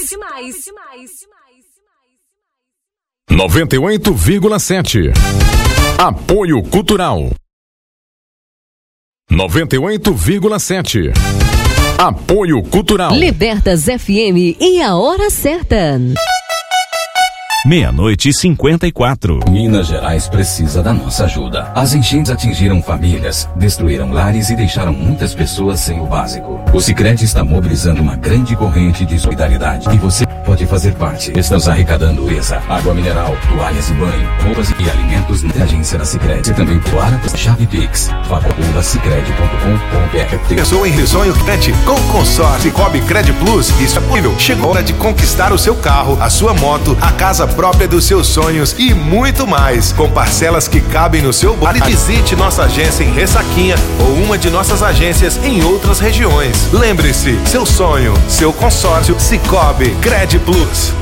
98,7. Apoio Cultural. 98,7. Apoio Cultural. Libertas FM e a hora certa. 00:54. Minas Gerais precisa da nossa ajuda. As enchentes atingiram famílias, destruíram lares e deixaram muitas pessoas sem o básico. O Sicredi está mobilizando uma grande corrente de solidariedade e você pode fazer parte. Estamos arrecadando mesa, água mineral, toalhas e banho, roupas e alimentos na agência da Sicredi. Você também doar a chave Pix, faca.sicredi.com.br. Pensou em sonho Cred com o consórcio Cicobi Cred Plus? Isso é possível. Chegou a hora de conquistar o seu carro, a sua moto, a casa própria dos seus sonhos e muito mais. Com parcelas que cabem no seu bolso. Visite nossa agência em Ressaquinha ou uma de nossas agências em outras regiões. Lembre-se, seu sonho, seu consórcio, Cicobi Cred Plus.